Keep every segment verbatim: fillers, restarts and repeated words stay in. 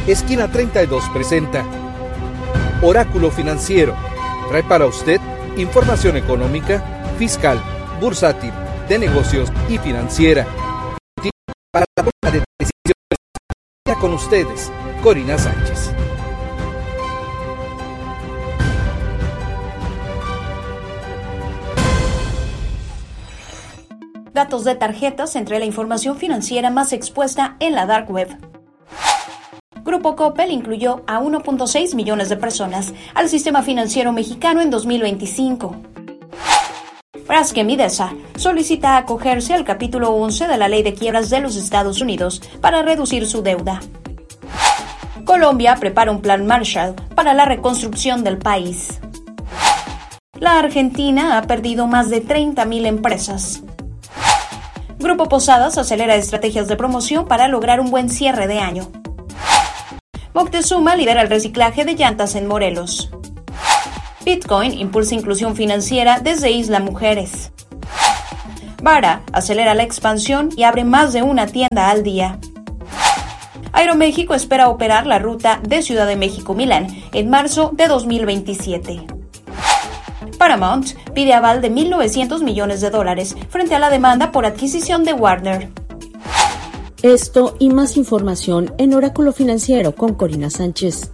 Esquina treinta y dos presenta Oráculo Financiero. Trae para usted información económica, fiscal, bursátil, de negocios y financiera. Para la toma de decisiones, ya con ustedes, Corina Sánchez. Datos de tarjetas entre la información financiera más expuesta en la dark web. Grupo Coppel incluyó a uno punto seis millones de personas al sistema financiero mexicano en dos mil veinticinco. Braskem Idesa solicita acogerse al capítulo once de la Ley de Quiebras de los Estados Unidos para reducir su deuda. Colombia prepara un plan Marshall para la reconstrucción del país. La Argentina ha perdido más de treinta mil empresas. Grupo Posadas acelera estrategias de promoción para lograr un buen cierre de año. Moctezuma lidera el reciclaje de llantas en Morelos. Bitcoin impulsa inclusión financiera desde Isla Mujeres. Vara acelera la expansión y abre más de una tienda al día. Aeroméxico espera operar la ruta de Ciudad de México-Milán en marzo de dos mil veintisiete. Paramount pide aval de mil novecientos millones de dólares frente a la demanda por adquisición de Warner. Esto y más información en Oráculo Financiero con Corina Sánchez.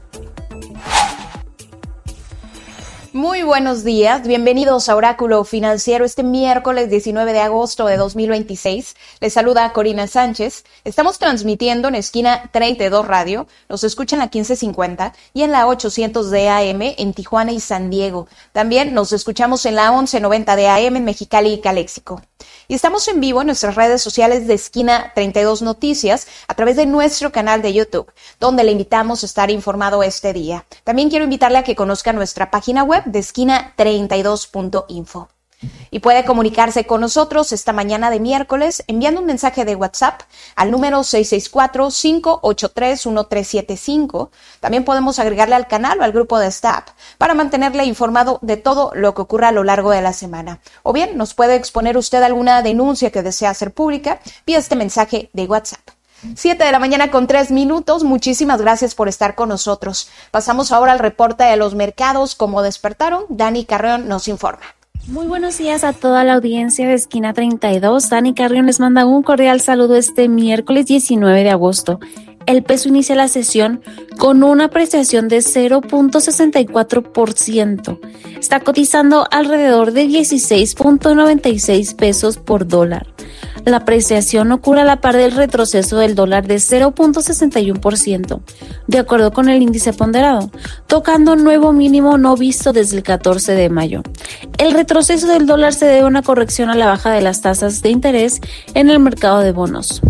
Muy buenos días, bienvenidos a Oráculo Financiero este miércoles diecinueve de agosto de dos mil veintiséis. Les saluda Corina Sánchez. Estamos transmitiendo en Esquina treinta y dos Radio, nos escuchan a quince cincuenta y en la ochocientos de A M en Tijuana y San Diego. También nos escuchamos en la once noventa de A M en Mexicali y Caléxico. Y estamos en vivo en nuestras redes sociales de Esquina treinta y dos Noticias a través de nuestro canal de YouTube, donde le invitamos a estar informado este día. También quiero invitarle a que conozca nuestra página web de esquina treinta y dos punto info. Y puede comunicarse con nosotros esta mañana de miércoles enviando un mensaje de WhatsApp al número seis seis cuatro, cinco ocho tres, uno tres siete cinco. También podemos agregarle al canal o al grupo de staff para mantenerle informado de todo lo que ocurra a lo largo de la semana. O bien nos puede exponer usted alguna denuncia que desea hacer pública vía este mensaje de WhatsApp. siete de la mañana con tres minutos, muchísimas gracias por estar con nosotros. Pasamos ahora al reporte de los mercados. Como despertaron, Dani Carreón nos informa. Muy buenos días a toda la audiencia de Esquina treinta y dos. Dani Carrión les manda un cordial saludo este miércoles diecinueve de agosto. El peso inicia la sesión con una apreciación de cero punto sesenta y cuatro por ciento. Está cotizando alrededor de dieciséis punto noventa y seis pesos por dólar. La apreciación ocurre a la par del retroceso del dólar de cero punto sesenta y uno por ciento, de acuerdo con el índice ponderado, tocando nuevo mínimo no visto desde el catorce de mayo. El retroceso del dólar se debe a una corrección a la baja de las tasas de interés en el mercado de bonos.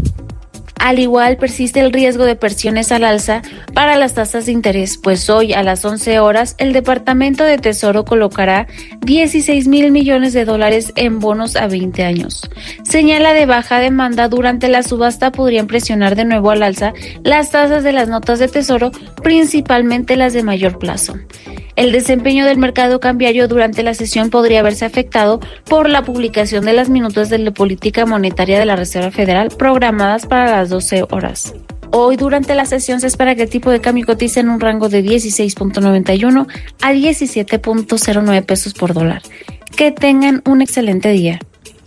Al igual, persiste el riesgo de presiones al alza para las tasas de interés, pues hoy a las once horas el Departamento de Tesoro colocará dieciséis mil millones de dólares en bonos a veinte años. Señala de baja demanda durante la subasta podrían presionar de nuevo al alza las tasas de las notas de Tesoro, principalmente las de mayor plazo. El desempeño del mercado cambiario durante la sesión podría verse afectado por la publicación de las minutas de la política monetaria de la Reserva Federal programadas para las doce horas. Hoy durante la sesión se espera que el tipo de cambio cotice en un rango de dieciséis punto noventa y uno a diecisiete punto cero nueve pesos por dólar. Que tengan un excelente día.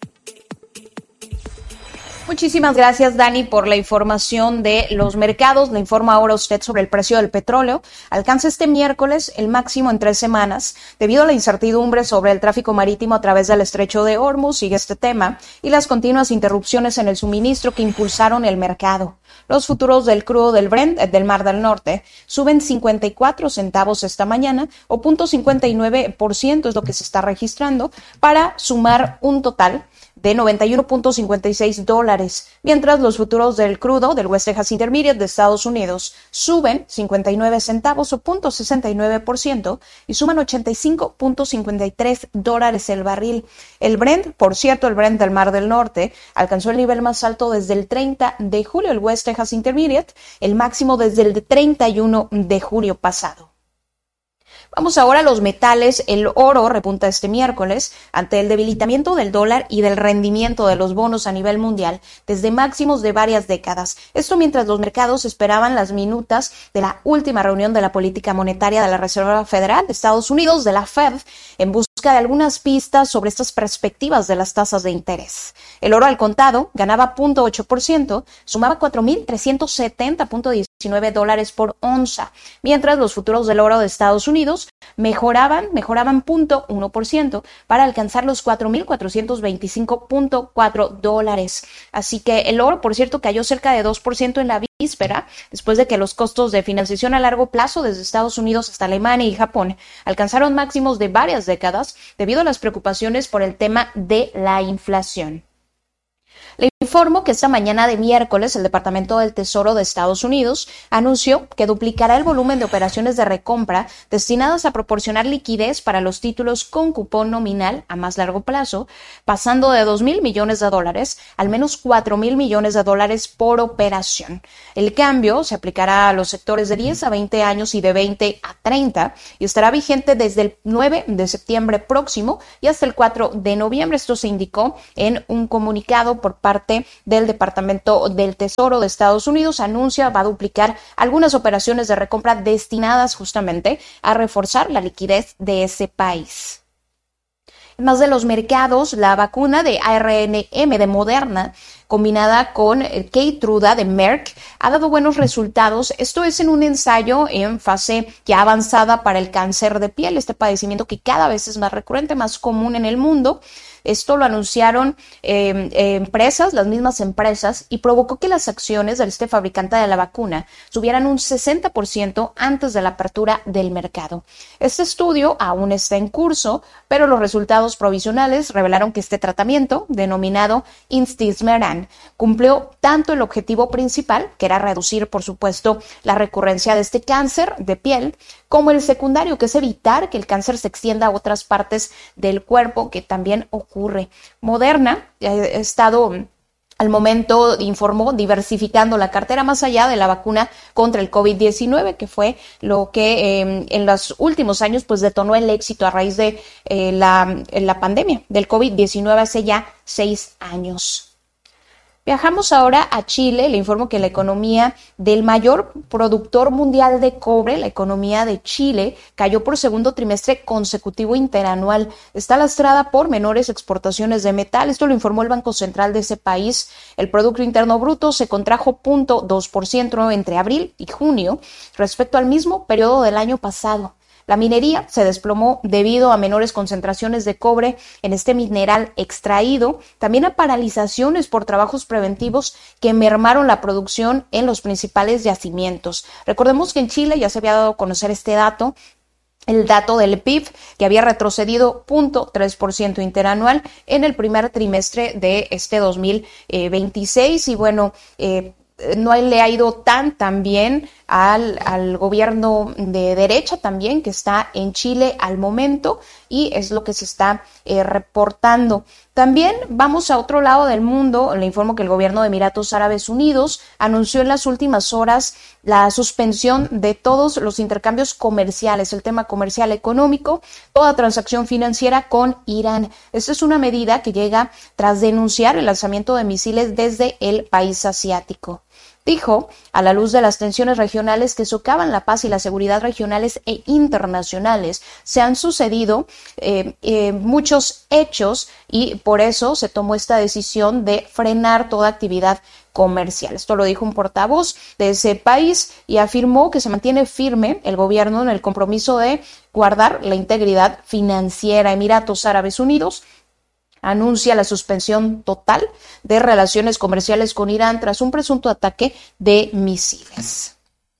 Muchísimas gracias, Dani, por la información de los mercados. Le informa ahora usted sobre el precio del petróleo. Alcanza este miércoles el máximo en tres semanas debido a la incertidumbre sobre el tráfico marítimo a través del estrecho de Hormuz, sigue este tema, y las continuas interrupciones en el suministro que impulsaron el mercado. Los futuros del crudo del Brent del Mar del Norte suben cincuenta y cuatro centavos esta mañana, o cero punto cincuenta y nueve por ciento es lo que se está registrando, para sumar un total de noventa y uno punto cincuenta y seis dólares, mientras los futuros del crudo del West Texas Intermediate de Estados Unidos suben cincuenta y nueve centavos o cero punto sesenta y nueve por ciento y suman ochenta y cinco punto cincuenta y tres dólares el barril. El Brent, por cierto, el Brent del Mar del Norte alcanzó el nivel más alto desde el treinta de julio, el West Texas Intermediate, el máximo desde el treinta y uno de julio pasado. Vamos ahora a los metales. El oro repunta este miércoles ante el debilitamiento del dólar y del rendimiento de los bonos a nivel mundial desde máximos de varias décadas. Esto mientras los mercados esperaban las minutas de la última reunión de la política monetaria de la Reserva Federal de Estados Unidos, de la Fed, en busca de algunas pistas sobre estas perspectivas de las tasas de interés. El oro al contado ganaba cero punto ocho por ciento, sumaba cuatro mil trescientos setenta punto diecinueve dólares por onza, mientras los futuros del oro de Estados Unidos mejoraban, mejoraban cero punto uno por ciento para alcanzar los cuatro mil cuatrocientos veinticinco punto cuatro dólares. Así que el oro, por cierto, cayó cerca de dos por ciento en la víspera, después de que los costos de financiación a largo plazo desde Estados Unidos hasta Alemania y Japón alcanzaron máximos de varias décadas debido a las preocupaciones por el tema de la inflación. Le informo que esta mañana de miércoles el Departamento del Tesoro de Estados Unidos anunció que duplicará el volumen de operaciones de recompra destinadas a proporcionar liquidez para los títulos con cupón nominal a más largo plazo, pasando de dos mil millones de dólares al menos cuatro mil millones de dólares por operación. El cambio se aplicará a los sectores de diez a veinte años y de veinte a treinta y estará vigente desde el nueve de septiembre próximo y hasta el cuatro de noviembre. Esto se indicó en un comunicado por parte del Departamento del Tesoro de Estados Unidos. Anuncia va a duplicar algunas operaciones de recompra destinadas justamente a reforzar la liquidez de ese país. Más de los mercados, la vacuna de A R N M de Moderna combinada con Keytruda de Merck ha dado buenos resultados. Esto es en un ensayo en fase ya avanzada para el cáncer de piel, este padecimiento que cada vez es más recurrente, más común en el mundo. Esto lo anunciaron eh, eh, empresas, las mismas empresas, y provocó que las acciones de este fabricante de la vacuna subieran un sesenta por ciento antes de la apertura del mercado. Este estudio aún está en curso, pero los resultados provisionales revelaron que este tratamiento, denominado Intismeran, cumplió tanto el objetivo principal, que era reducir, por supuesto, la recurrencia de este cáncer de piel, como el secundario, que es evitar que el cáncer se extienda a otras partes del cuerpo, que también ocurre. Moderna ha estado, al momento, informó, diversificando la cartera más allá de la vacuna contra el COVID diecinueve, que fue lo que eh, en los últimos años pues detonó el éxito a raíz de eh, la, la pandemia del COVID diecinueve hace ya seis años. Viajamos ahora a Chile. Le informo que la economía del mayor productor mundial de cobre, la economía de Chile, cayó por segundo trimestre consecutivo interanual. Está lastrada por menores exportaciones de metal. Esto lo informó el Banco Central de ese país. El Producto Interno Bruto se contrajo cero punto dos por ciento entre abril y junio respecto al mismo periodo del año pasado. La minería se desplomó debido a menores concentraciones de cobre en este mineral extraído, también a paralizaciones por trabajos preventivos que mermaron la producción en los principales yacimientos. Recordemos que en Chile ya se había dado a conocer este dato, el dato del P I B, que había retrocedido cero punto tres por ciento interanual en el primer trimestre de este dos mil veintiséis, y bueno, eh, no le ha ido tan tan bien al, al gobierno de derecha también que está en Chile al momento, y es lo que se está eh, reportando. También vamos a otro lado del mundo. Le informo que el gobierno de Emiratos Árabes Unidos anunció en las últimas horas la suspensión de todos los intercambios comerciales, el tema comercial económico, toda transacción financiera con Irán. Esta es una medida que llega tras denunciar el lanzamiento de misiles desde el país asiático. Dijo, a la luz de las tensiones regionales que socavan la paz y la seguridad regionales e internacionales, se han sucedido eh, eh, muchos hechos y por eso se tomó esta decisión de frenar toda actividad comercial. Esto lo dijo un portavoz de ese país y afirmó que se mantiene firme el gobierno en el compromiso de guardar la integridad financiera. Emiratos Árabes Unidos anuncia la suspensión total de relaciones comerciales con Irán tras un presunto ataque de misiles.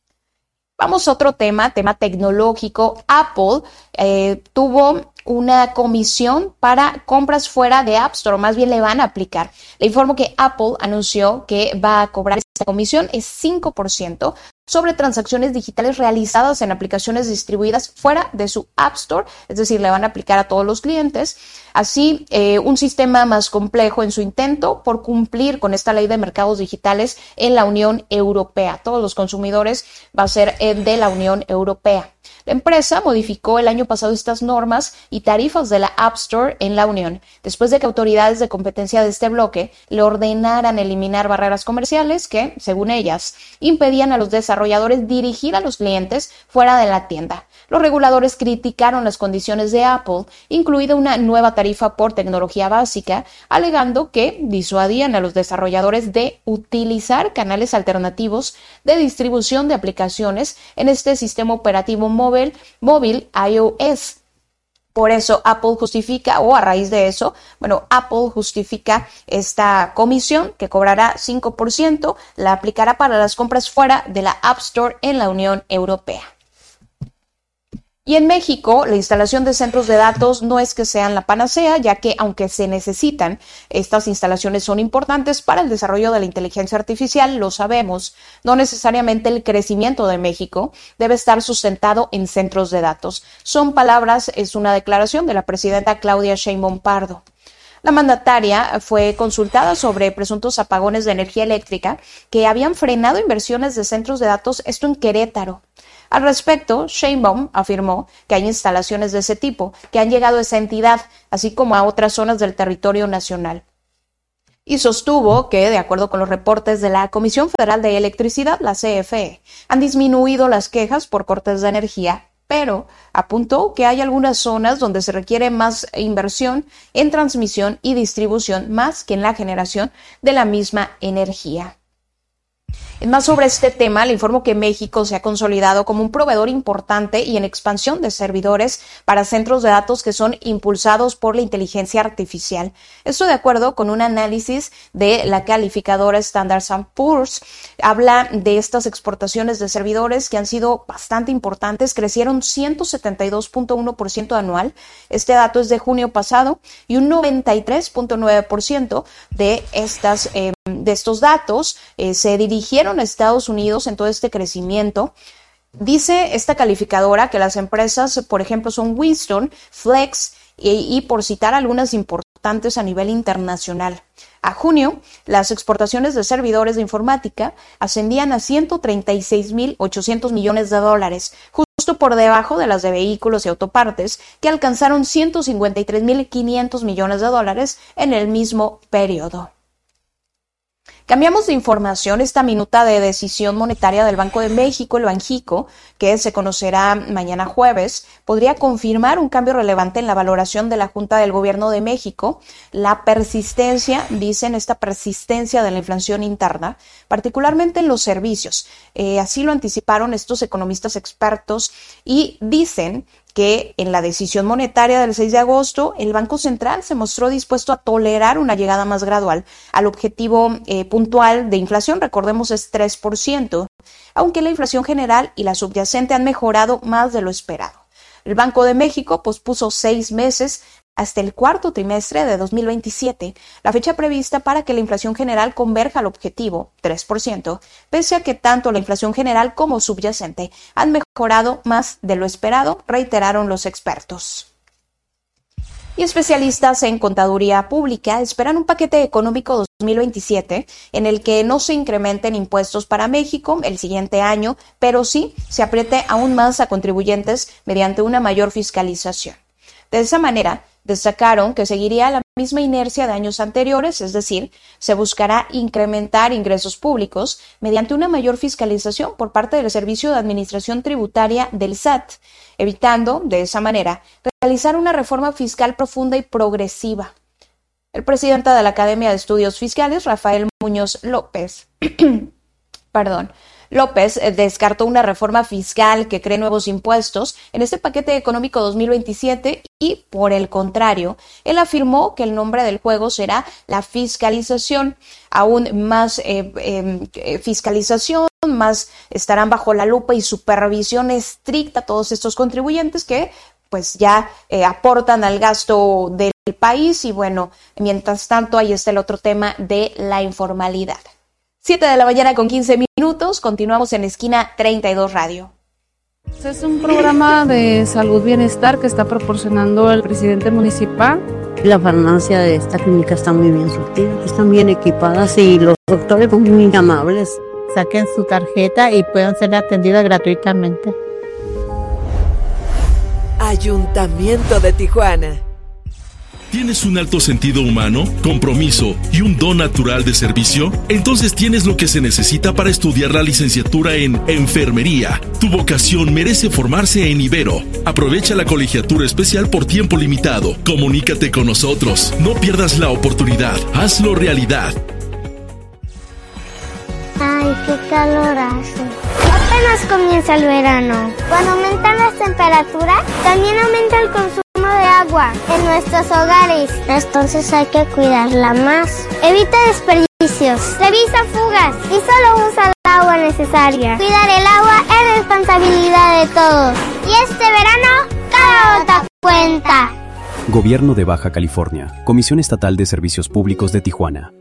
Vamos a otro tema, tema tecnológico. Apple eh, tuvo una comisión para compras fuera de App Store, más bien le van a aplicar. Le informo que Apple anunció que va a cobrar esta comisión, es cinco por ciento sobre transacciones digitales realizadas en aplicaciones distribuidas fuera de su App Store, es decir, le van a aplicar a todos los clientes. Así, eh, un sistema más complejo en su intento por cumplir con esta ley de mercados digitales en la Unión Europea. Todos los consumidores va a ser eh, de la Unión Europea. La empresa modificó el año pasado estas normas y tarifas de la App Store en la Unión, después de que autoridades de competencia de este bloque le ordenaran eliminar barreras comerciales que, según ellas, impedían a los desarrolladores dirigir a los clientes fuera de la tienda. Los reguladores criticaron las condiciones de Apple, incluida una nueva tarifa por tecnología básica, alegando que disuadían a los desarrolladores de utilizar canales alternativos de distribución de aplicaciones en este sistema operativo móvil, móvil iOS. Por eso Apple justifica, o a raíz de eso, bueno, Apple justifica esta comisión que cobrará cinco por ciento, la aplicará para las compras fuera de la App Store en la Unión Europea. Y en México, la instalación de centros de datos no es que sean la panacea, ya que aunque se necesitan, estas instalaciones son importantes para el desarrollo de la inteligencia artificial, lo sabemos. No necesariamente el crecimiento de México debe estar sustentado en centros de datos. Son palabras, es una declaración de la presidenta Claudia Sheinbaum Pardo. La mandataria fue consultada sobre presuntos apagones de energía eléctrica que habían frenado inversiones de centros de datos, esto en Querétaro. Al respecto, Sheinbaum afirmó que hay instalaciones de ese tipo que han llegado a esa entidad, así como a otras zonas del territorio nacional. Y sostuvo que, de acuerdo con los reportes de la Comisión Federal de Electricidad, la C F E, han disminuido las quejas por cortes de energía, pero apuntó que hay algunas zonas donde se requiere más inversión en transmisión y distribución más que en la generación de la misma energía. En más sobre este tema, le informo que México se ha consolidado como un proveedor importante y en expansión de servidores para centros de datos que son impulsados por la inteligencia artificial. Esto de acuerdo con un análisis de la calificadora Standard and Poor's. Habla de estas exportaciones de servidores que han sido bastante importantes, crecieron ciento setenta y dos punto uno por ciento anual. Este dato es de junio pasado y un noventa y tres punto nueve por ciento de estas eh, de estos datos eh, se dirigieron a Estados Unidos en todo este crecimiento. Dice esta calificadora que las empresas, por ejemplo, son Winston, Flex y, y por citar algunas importantes a nivel internacional. A junio, las exportaciones de servidores de informática ascendían a ciento treinta y seis mil ochocientos millones de dólares, justo por debajo de las de vehículos y autopartes, que alcanzaron ciento cincuenta y tres mil quinientos millones de dólares en el mismo periodo. Cambiamos de información. Esta minuta de decisión monetaria del Banco de México, el Banjico, que se conocerá mañana jueves, podría confirmar un cambio relevante en la valoración de la Junta del Gobierno de México. La persistencia, dicen, esta persistencia de la inflación interna, particularmente en los servicios. Eh, así lo anticiparon estos economistas expertos y dicen que en la decisión monetaria del seis de agosto, el Banco Central se mostró dispuesto a tolerar una llegada más gradual al objetivo eh, puntual de inflación, recordemos es tres por ciento, aunque la inflación general y la subyacente han mejorado más de lo esperado. El Banco de México pospuso seis meses hasta el cuarto trimestre de dos mil veintisiete, la fecha prevista para que la inflación general converja al objetivo, tres por ciento, pese a que tanto la inflación general como subyacente han mejorado más de lo esperado, reiteraron los expertos. Y especialistas en contaduría pública esperan un paquete económico dos mil veintisiete en el que no se incrementen impuestos para México el siguiente año, pero sí se apriete aún más a contribuyentes mediante una mayor fiscalización. De esa manera, destacaron que seguiría la misma inercia de años anteriores, es decir, se buscará incrementar ingresos públicos mediante una mayor fiscalización por parte del Servicio de Administración Tributaria del S A T, evitando, de esa manera, realizar una reforma fiscal profunda y progresiva. El presidente de la Academia de Estudios Fiscales, Rafael Muñoz López, perdón, López descartó una reforma fiscal que cree nuevos impuestos en este paquete económico dos mil veintisiete y, por el contrario, él afirmó que el nombre del juego será la fiscalización, aún más eh, eh, fiscalización, más estarán bajo la lupa y supervisión estricta todos estos contribuyentes que pues ya eh, aportan al gasto del país y bueno, mientras tanto ahí está el otro tema de la informalidad. siete de la mañana con quince minutos, continuamos en Esquina treinta y dos Radio. Es un programa de salud bienestar que está proporcionando el presidente municipal. La farmacia de esta clínica está muy bien surtida, están bien equipadas y los doctores son muy amables. Saquen su tarjeta y puedan ser atendidas gratuitamente. Ayuntamiento de Tijuana. ¿Tienes un alto sentido humano, compromiso y un don natural de servicio? Entonces tienes lo que se necesita para estudiar la licenciatura en Enfermería. Tu vocación merece formarse en Ibero. Aprovecha la colegiatura especial por tiempo limitado. Comunícate con nosotros. No pierdas la oportunidad. Hazlo realidad. Ay, qué calor hace. Apenas comienza el verano. Cuando aumentan las temperaturas, también aumenta el consumo de agua en nuestros hogares. Entonces hay que cuidarla más. Evita desperdicios. Revisa fugas y solo usa el agua necesaria. Cuidar el agua es responsabilidad de todos. Y este verano, cada gota cuenta. Gobierno de Baja California. Comisión Estatal de Servicios Públicos de Tijuana.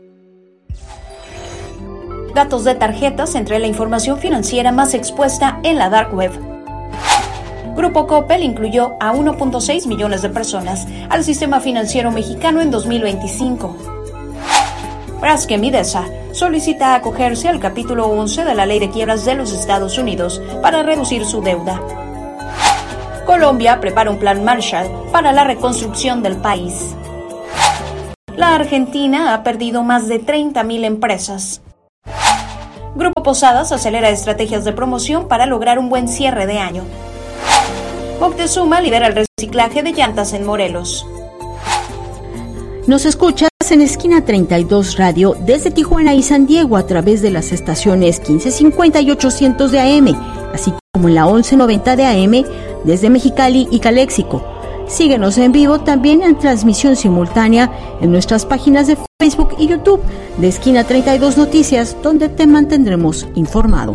Datos de tarjetas entre la información financiera más expuesta en la Dark Web. Grupo Coppel incluyó a uno punto seis millones de personas al sistema financiero mexicano en dos mil veinticinco. Braskem Idesa solicita acogerse al capítulo once de la Ley de Quiebras de los Estados Unidos para reducir su deuda. Colombia prepara un plan Marshall para la reconstrucción del país. La Argentina ha perdido más de treinta mil empresas. Grupo Posadas acelera estrategias de promoción para lograr un buen cierre de año. Moctezuma lidera el reciclaje de llantas en Morelos. Nos escuchas en Esquina treinta y dos Radio desde Tijuana y San Diego a través de las estaciones quince cincuenta y ochocientos de A M, así como en la once noventa de A M desde Mexicali y Caléxico. Síguenos en vivo también en transmisión simultánea en nuestras páginas de Facebook y YouTube de Esquina treinta y dos Noticias, donde te mantendremos informado.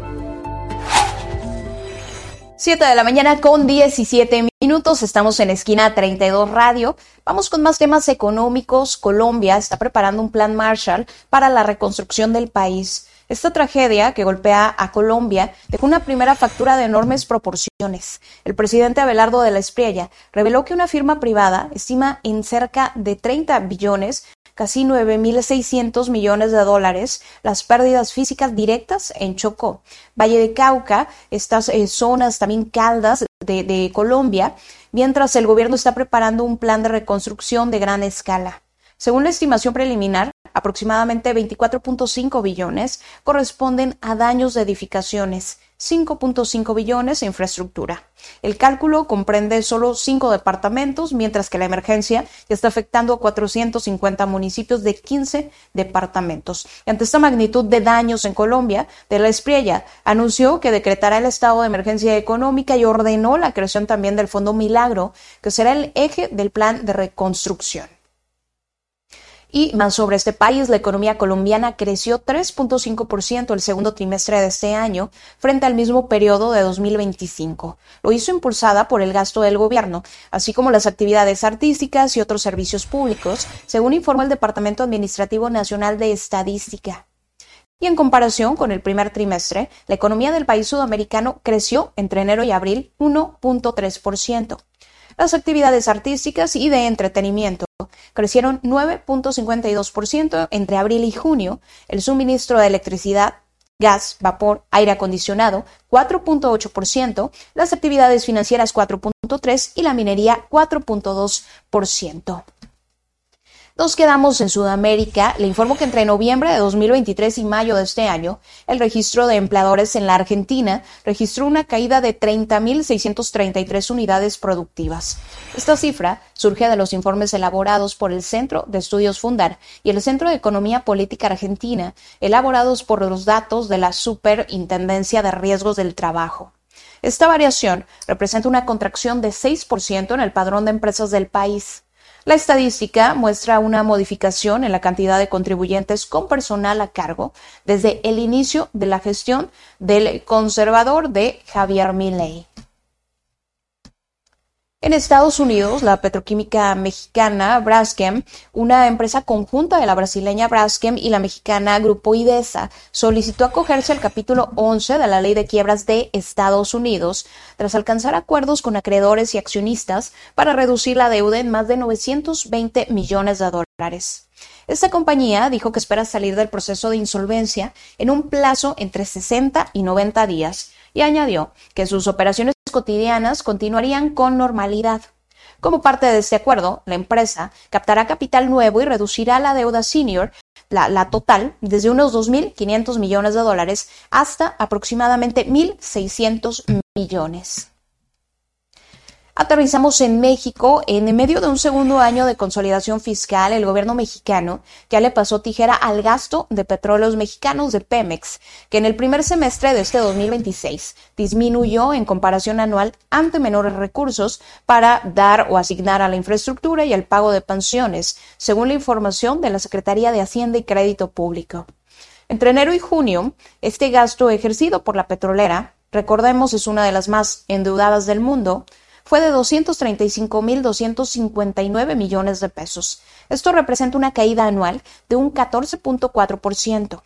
siete de la mañana con diecisiete minutos, estamos en Esquina treinta y dos Radio. Vamos con más temas económicos. Colombia está preparando un plan Marshall para la reconstrucción del país. Esta tragedia que golpea a Colombia dejó una primera factura de enormes proporciones. El presidente Abelardo de la Espriella reveló que una firma privada estima en cerca de treinta billones, casi nueve mil seiscientos millones de dólares, las pérdidas físicas directas en Chocó, Valle de Cauca, estas eh, zonas también caldas de, de Colombia, mientras el gobierno está preparando un plan de reconstrucción de gran escala. Según la estimación preliminar, aproximadamente veinticuatro punto cinco billones corresponden a daños de edificaciones, cinco punto cinco billones a infraestructura. El cálculo comprende solo cinco departamentos, mientras que la emergencia ya está afectando a cuatrocientos cincuenta municipios de quince departamentos. Y ante esta magnitud de daños en Colombia, de la Espriella anunció que decretará el estado de emergencia económica y ordenó la creación también del Fondo Milagro, que será el eje del plan de reconstrucción. Y más sobre este país, la economía colombiana creció tres punto cinco por ciento el segundo trimestre de este año frente al mismo periodo de dos mil veinticinco. Lo hizo impulsada por el gasto del gobierno, así como las actividades artísticas y otros servicios públicos, según informó el Departamento Administrativo Nacional de Estadística. Y en comparación con el primer trimestre, la economía del país sudamericano creció entre enero y abril uno punto tres por ciento. Las actividades artísticas y de entretenimiento crecieron nueve punto cincuenta y dos por ciento entre abril y junio, el suministro de electricidad, gas, vapor, aire acondicionado cuatro punto ocho por ciento, las actividades financieras cuatro punto tres por ciento y la minería cuatro punto dos por ciento. Nos quedamos en Sudamérica. Le informo que entre noviembre de dos mil veintitrés y mayo de este año, el registro de empleadores en la Argentina registró una caída de treinta mil seiscientas treinta y tres unidades productivas. Esta cifra surge de los informes elaborados por el Centro de Estudios Fundar y el Centro de Economía Política Argentina, elaborados por los datos de la Superintendencia de Riesgos del Trabajo. Esta variación representa una contracción de seis por ciento en el padrón de empresas del país. La estadística muestra una modificación en la cantidad de contribuyentes con personal a cargo desde el inicio de la gestión del conservador de Javier Milei. En Estados Unidos, la petroquímica mexicana Braskem, una empresa conjunta de la brasileña Braskem y la mexicana Grupo Idesa, solicitó acogerse al capítulo once de la Ley de Quiebras de Estados Unidos tras alcanzar acuerdos con acreedores y accionistas para reducir la deuda en más de novecientos veinte millones de dólares. Esta compañía dijo que espera salir del proceso de insolvencia en un plazo entre sesenta y noventa días y añadió que sus operaciones cotidianas continuarían con normalidad. Como parte de este acuerdo, la empresa captará capital nuevo y reducirá la deuda senior, la, la total, desde unos dos mil quinientos millones de dólares hasta aproximadamente mil seiscientos millones. Aterrizamos en México. En medio de un segundo año de consolidación fiscal, el gobierno mexicano ya le pasó tijera al gasto de petróleos mexicanos de Pemex, que en el primer semestre de este dos mil veintiséis disminuyó en comparación anual ante menores recursos para dar o asignar a la infraestructura y al pago de pensiones, según la información de la Secretaría de Hacienda y Crédito Público. Entre enero y junio, este gasto ejercido por la petrolera, recordemos es una de las más endeudadas del mundo, fue de doscientos treinta y cinco mil doscientos cincuenta y nueve millones de pesos. Esto representa una caída anual de un catorce punto cuatro por ciento.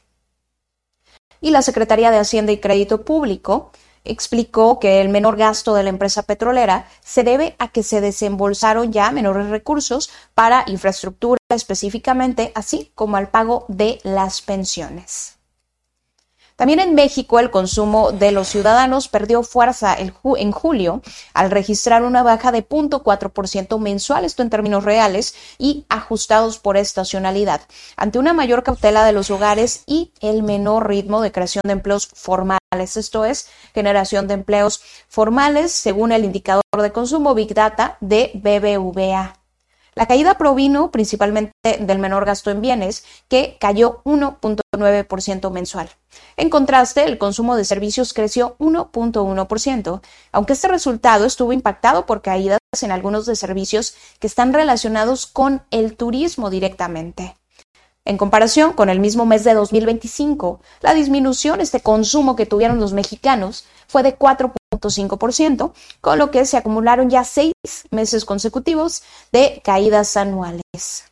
Y la Secretaría de Hacienda y Crédito Público explicó que el menor gasto de la empresa petrolera se debe a que se desembolsaron ya menores recursos para infraestructura específicamente, así como al pago de las pensiones. También en México, el consumo de los ciudadanos perdió fuerza en julio al registrar una baja de cero punto cuatro por ciento mensual, esto en términos reales y ajustados por estacionalidad, ante una mayor cautela de los hogares y el menor ritmo de creación de empleos formales, esto es, generación de empleos formales, según el indicador de consumo Big Data de B B V A. La caída provino principalmente del menor gasto en bienes, que cayó uno punto nueve por ciento mensual. En contraste, el consumo de servicios creció uno punto uno por ciento, aunque este resultado estuvo impactado por caídas en algunos de servicios que están relacionados con el turismo directamente. En comparación con el mismo mes de dos mil veinticinco, la disminución, este consumo que tuvieron los mexicanos, fue de cuatro punto cinco por ciento, con lo que se acumularon ya seis meses consecutivos de caídas anuales.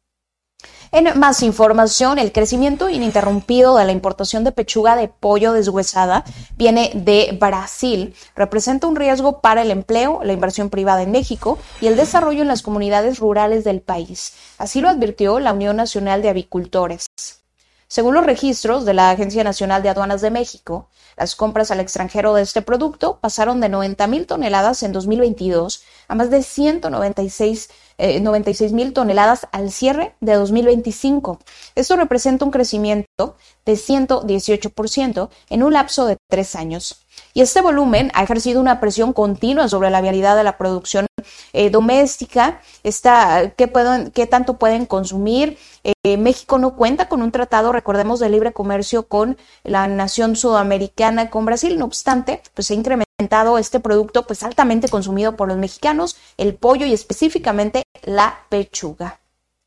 En más información, el crecimiento ininterrumpido de la importación de pechuga de pollo deshuesada viene de Brasil. Representa un riesgo para el empleo, la inversión privada en México y el desarrollo en las comunidades rurales del país. Así lo advirtió la Unión Nacional de Avicultores. Según los registros de la Agencia Nacional de Aduanas de México, las compras al extranjero de este producto pasaron de noventa mil toneladas en dos mil veintidós a más de ciento noventa y seis mil toneladas al cierre de dos mil veinticinco. Esto representa un crecimiento de ciento dieciocho por ciento en un lapso de tres años. Y este volumen ha ejercido una presión continua sobre la viabilidad de la producción eh, doméstica, esta, ¿qué, pueden, qué tanto pueden consumir? Eh, México no cuenta con un tratado, recordemos, de libre comercio con la nación sudamericana, con Brasil. No obstante, pues se ha incrementado este producto pues altamente consumido por los mexicanos, el pollo y específicamente la pechuga.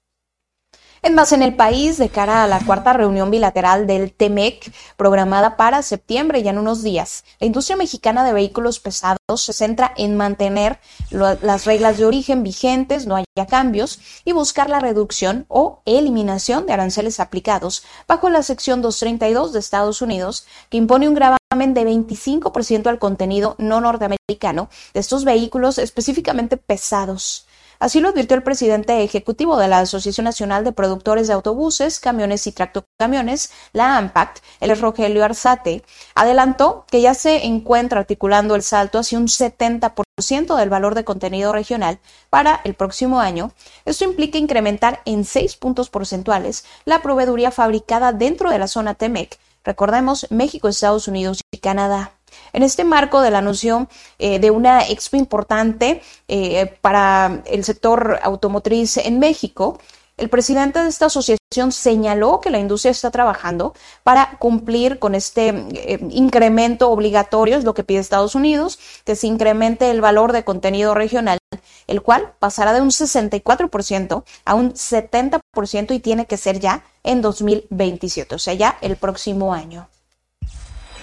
En más, en el país, de cara a la cuarta reunión bilateral del T M E C, programada para septiembre, ya en unos días, la industria mexicana de vehículos pesados se centra en mantener lo, las reglas de origen vigentes, no haya cambios, y buscar la reducción o eliminación de aranceles aplicados bajo la sección doscientos treinta y dos de Estados Unidos, que impone un gravamen de veinticinco por ciento al contenido no norteamericano de estos vehículos específicamente pesados. Así lo advirtió el presidente ejecutivo de la Asociación Nacional de Productores de Autobuses, Camiones y Tractocamiones, la AMPACT, el Rogelio Arzate. Adelantó que ya se encuentra articulando el salto hacia un setenta por ciento del valor de contenido regional para el próximo año. Esto implica incrementar en seis puntos porcentuales la proveeduría fabricada dentro de la zona T M E C. Recordemos, México, Estados Unidos y Canadá. En este marco del anuncio eh, de una expo importante eh, para el sector automotriz en México, el presidente de esta asociación señaló que la industria está trabajando para cumplir con este eh, incremento obligatorio, es lo que pide Estados Unidos, que se incremente el valor de contenido regional, el cual pasará de un sesenta y cuatro por ciento a un setenta por ciento y tiene que ser ya en dos mil veintisiete, o sea, ya el próximo año.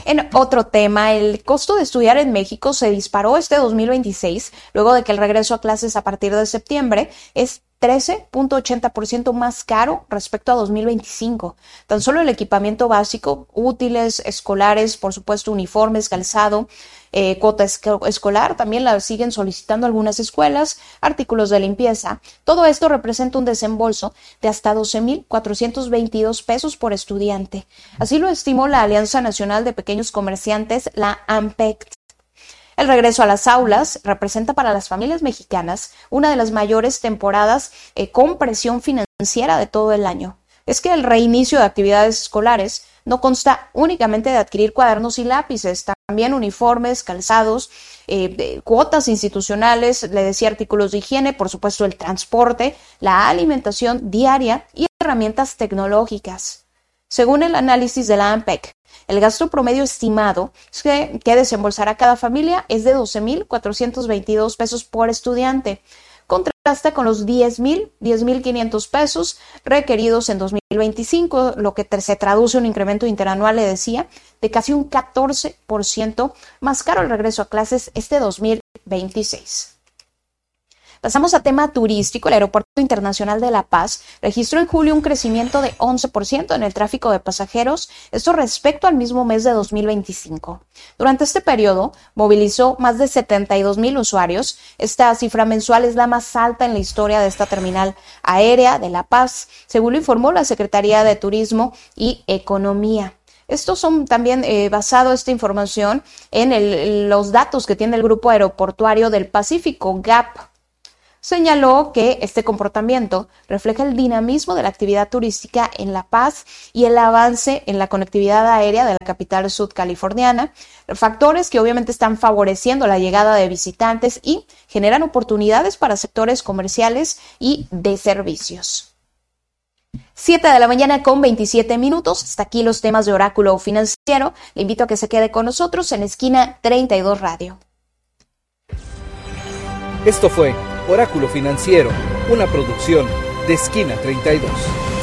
En otro tema, el costo de estudiar en México se disparó este dos mil veintiséis, luego de que el regreso a clases a partir de septiembre es trece punto ochenta por ciento más caro respecto a dos mil veinticinco. Tan solo el equipamiento básico, útiles, escolares, por supuesto uniformes, calzado, eh, cuota esc- escolar, también la siguen solicitando algunas escuelas, artículos de limpieza. Todo esto representa un desembolso de hasta doce mil cuatrocientos veintidós pesos por estudiante. Así lo estimó la Alianza Nacional de Pequeños Comerciantes, la AMPEC. El regreso a las aulas representa para las familias mexicanas una de las mayores temporadas eh, con presión financiera de todo el año. Es que el reinicio de actividades escolares no consta únicamente de adquirir cuadernos y lápices, también uniformes, calzados, eh, cuotas institucionales, le decía artículos de higiene, por supuesto el transporte, la alimentación diaria y herramientas tecnológicas. Según el análisis de la AMPEC, el gasto promedio estimado que, que desembolsará cada familia es de doce mil cuatrocientos veintidós pesos por estudiante. Contrasta con los diez mil quinientos pesos requeridos en dos mil veinticinco, lo que se traduce en un incremento interanual, le decía, de casi un catorce por ciento más caro el regreso a clases este dos mil veintiséis. Pasamos a tema turístico. El Aeropuerto Internacional de La Paz registró en julio un crecimiento de once por ciento en el tráfico de pasajeros, esto respecto al mismo mes de dos mil veinticinco. Durante este periodo, movilizó más de setenta y dos mil usuarios. Esta cifra mensual es la más alta en la historia de esta terminal aérea de La Paz, según lo informó la Secretaría de Turismo y Economía. Estos son también eh, basado esta información en el, los datos que tiene el Grupo Aeroportuario del Pacífico, G A P. Señaló que este comportamiento refleja el dinamismo de la actividad turística en La Paz y el avance en la conectividad aérea de la capital sudcaliforniana, factores que obviamente están favoreciendo la llegada de visitantes y generan oportunidades para sectores comerciales y de servicios. siete de la mañana con veintisiete minutos. Hasta aquí los temas de Oráculo Financiero. Le invito a que se quede con nosotros en Esquina treinta y dos Radio. Esto fue Oráculo Financiero, una producción de Esquina treinta y dos.